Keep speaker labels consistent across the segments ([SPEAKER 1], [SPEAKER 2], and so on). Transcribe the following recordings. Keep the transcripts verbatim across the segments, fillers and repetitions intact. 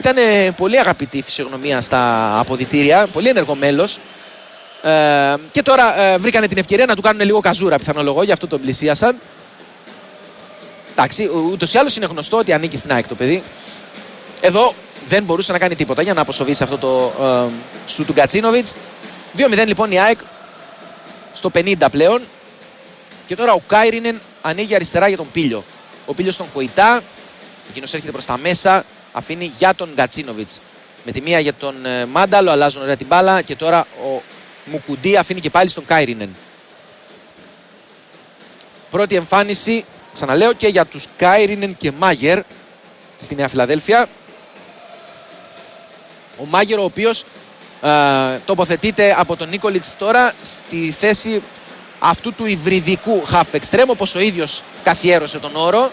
[SPEAKER 1] ήταν ε, πολύ αγαπητή φυσιογνωμία στα αποδυτήρια, πολύ ενεργό μέλος. Ε, και τώρα ε, βρήκανε την ευκαιρία να του κάνουν λίγο καζούρα, πιθανολογώ, γι' αυτό τον πλησίασαν. Εντάξει, ούτως ή άλλως είναι γνωστό ότι ανήκει στην ΑΕΚ το παιδί. Εδώ δεν μπορούσε να κάνει τίποτα για να αποσοβεί σε αυτό το ε, σου του Γκατσίνοβιτς. δύο μηδέν λοιπόν η ΑΕΚ στο πενήντα πλέον. Και τώρα ο Κάιρινεν ανοίγει αριστερά για τον Πίλιο. Ο Πίλιος τον Κοϊτά, εκείνος έρχεται προς τα μέσα, αφήνει για τον Γκατσίνοβιτς. Με τη μία για τον ε, Μάνταλο, αλλάζουν ωραία την μπάλα και τώρα ο Μουκουντή αφήνει και πάλι στον Κάιρινεν. Πρώτη εμφάνιση, ξαναλέω, και για τους Κάιρινεν και Μάγερ στη Νέα Φιλαδέλφια. Ο Μάγερ, ο οποίος ε, τοποθετείται από τον Νίκολιτς τώρα στη θέση αυτού του υβριδικού half extreme, όπως ο ίδιος καθιέρωσε τον όρο,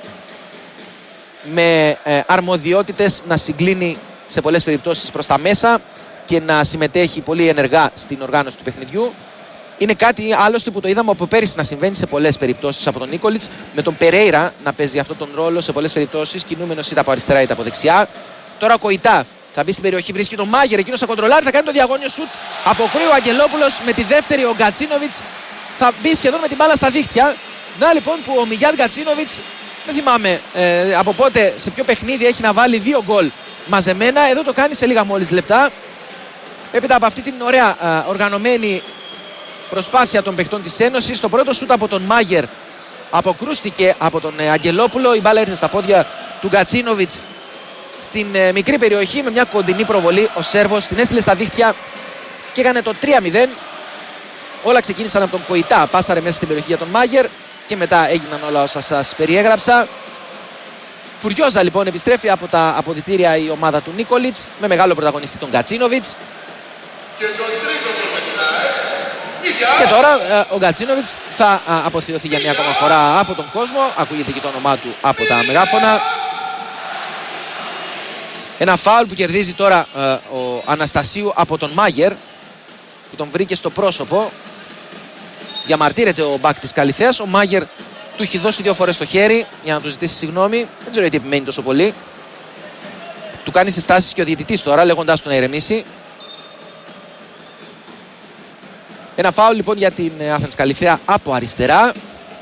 [SPEAKER 1] με ε, αρμοδιότητες να συγκλίνει σε πολλές περιπτώσεις προς τα μέσα και να συμμετέχει πολύ ενεργά στην οργάνωση του παιχνιδιού. Είναι κάτι άλλωστε που το είδαμε από πέρυσι να συμβαίνει σε πολλές περιπτώσεις από τον Νίκολιτς, με τον Περέιρα να παίζει αυτόν τον ρόλο σε πολλές περιπτώσεις, κινούμενος είτε από αριστερά είτε από δεξιά. Τώρα Κοϊτά θα μπει στην περιοχή, βρίσκει τον Μάγερ, εκείνος θα κοντρολάρει, θα κάνει το διαγώνιο σουτ. Αποκρούει ο Αγγελόπουλος με τη δεύτερη, ο Γκατσίνοβιτς θα μπει σχεδόν με την μπάλα στα δίχτυα. Να λοιπόν που ο Μιγιάν Γκατσίνοβιτς, δεν θυμάμαι ε, από πότε, σε ποιο παιχνίδι έχει να βάλει δύο γκολ μαζεμένα. Εδώ το κάνει σε λίγα μόλις λεπτά. Έπειτα από αυτή την ωραία ε, οργανωμένη προσπάθεια των παιχτών της Ένωσης, το πρώτο σούτ από τον Μάγερ αποκρούστηκε από τον ε, Αγγελόπουλο. Η μπάλα ήρθε στα πόδια του Γκατσίνοβιτς στην ε, μικρή περιοχή με μια κοντινή προβολή. Ο Σέρβος την έστειλε στα δίχτυα και έκανε το τρία μηδέν. Όλα ξεκίνησαν από τον Κοϊτά, πάσαρε μέσα στην περιοχή για τον Μάγερ και μετά έγιναν όλα όσα σας περιέγραψα. Φουριόζα λοιπόν επιστρέφει από τα αποδυτήρια η ομάδα του Νίκολιτς με μεγάλο πρωταγωνιστή τον Γκατσίνοβιτς. Και, και τώρα ε, ο Γκατσίνοβιτς θα ε, αποθεωθεί για μια ακόμα φορά από τον κόσμο. Ακούγεται και το όνομά του από τα μεγάφωνα. Ένα φάουλ που κερδίζει τώρα ε, ο Αναστασίου από τον Μάγερ, που τον βρήκε στο πρόσωπο. Διαμαρτύρεται ο μπακ της Καλιθέας. Ο Μάγερ του έχει δώσει δύο φορές το χέρι για να του ζητήσει συγγνώμη. Δεν ξέρω γιατί επιμένει τόσο πολύ. Του κάνει συστάσεις και ο διαιτητής τώρα, λέγοντας του να ηρεμήσει. Ένα φάουλ λοιπόν για την Άθενς Καλιθέα από αριστερά.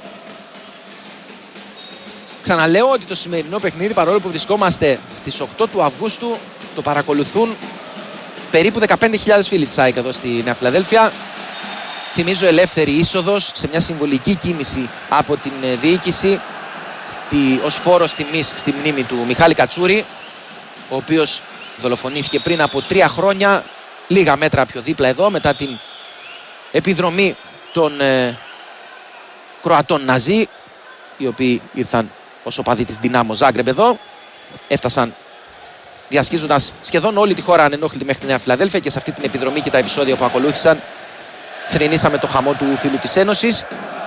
[SPEAKER 1] Ξαναλέω ότι το σημερινό παιχνίδι, παρόλο που βρισκόμαστε στις οκτώ του Αυγούστου, το παρακολουθούν περίπου δεκαπέντε χιλιάδες φίλοι της ΑΕΚ εδώ στη Νέα Φιλαδέλφια. Θυμίζω ελεύθερη είσοδος σε μια συμβολική κίνηση από την διοίκηση στη, ως φόρος τιμής στη μνήμη του Μιχάλη Κατσούρη, ο οποίος δολοφονήθηκε πριν από τρία χρόνια, λίγα μέτρα πιο δίπλα εδώ, μετά την επιδρομή των ε, Κροατών Ναζί, οι οποίοι ήρθαν ως οπαδοί της Δυνάμο Ζάγκρεμπ εδώ, έφτασαν διασχίζοντας σχεδόν όλη τη χώρα ανενόχλητη μέχρι τη Νέα Φιλαδέλφια, και σε αυτή την επιδρομή και τα επεισόδια που ακολούθησαν θρηνήσαμε το χαμό του φίλου της Ένωσης.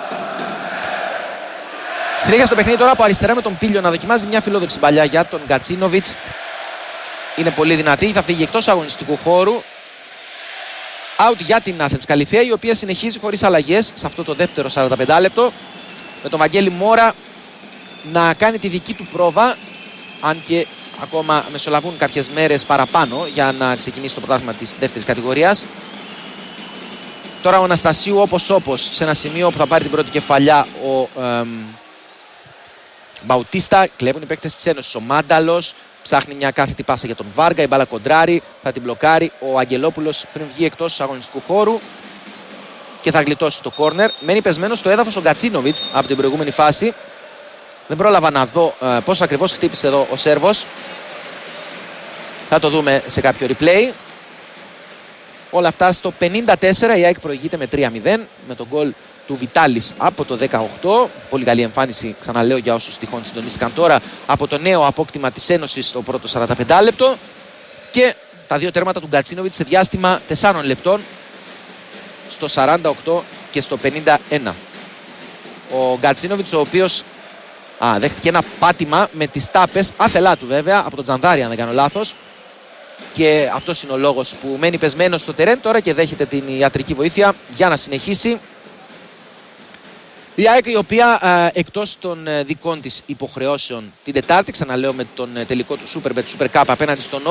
[SPEAKER 1] Συνέχεια στο παιχνίδι τώρα από αριστερά με τον Πίλιο να δοκιμάζει μια φιλόδοξη παλιά για τον Γκατσίνοβιτς. Είναι πολύ δυνατή, θα φύγει εκτός αγωνιστικού χώρου. Out για την Άθενς Καλιθέα, η οποία συνεχίζει χωρίς αλλαγές σε αυτό το δεύτερο σαράντα πέντε λεπτό, με τον Βαγγέλη Μόρα να κάνει τη δική του πρόβα, αν και ακόμα μεσολαβούν κάποιες μέρες παραπάνω για να ξεκινήσει το πρωτάθλημα της δεύτερης κατηγορίας. Τώρα ο Αναστασίου όπως όπως σε ένα σημείο που θα πάρει την πρώτη κεφαλιά ο εμ, Μπαουτίστα. Κλέβουν οι παίκτες της Ένωσης. Ο Μάνταλος ψάχνει μια κάθετη πάσα για τον Βάργα. Η μπάλα κοντράρει, θα την μπλοκάρει ο Αγγελόπουλος πριν βγει εκτός αγωνιστικού χώρου και θα γλιτώσει το κόρνερ. Μένει πεσμένος στο έδαφος ο Γκατσίνοβιτς από την προηγούμενη φάση. Δεν πρόλαβα να δω ε, πώς ακριβώς χτύπησε εδώ ο Σέρβος. Θα το δούμε σε κάποιο replay. Όλα αυτά στο πενήντα τέσσερα, η ΑΕΚ προηγείται με τρία μηδέν με τον γκολ του Βιτάλης από το δεκαοκτώ. Πολύ καλή εμφάνιση, ξαναλέω για όσους τυχόν συντονίστηκαν τώρα, από το νέο απόκτημα της Ένωσης στο πρώτο σαράντα πέντε λεπτό. Και τα δύο τέρματα του Γκατσίνοβιτς σε διάστημα τεσσάρων λεπτών, στο σαράντα οκτώ και στο πενήντα ένα. Ο Γκατσίνοβιτς, ο οποίος α, δέχτηκε ένα πάτημα με τις τάπες, άθελά του βέβαια, από τον Τζανδάρη αν δεν κάνω λάθος. Και αυτός είναι ο λόγος που μένει πεσμένος στο τερέν τώρα και δέχεται την ιατρική βοήθεια για να συνεχίσει. Η ΑΕΚ, η οποία ε, εκτός των ε, δικών της υποχρεώσεων την Τετάρτη, ξαναλέω με τον ε, τελικό του Super Bet Super Cup απέναντι στον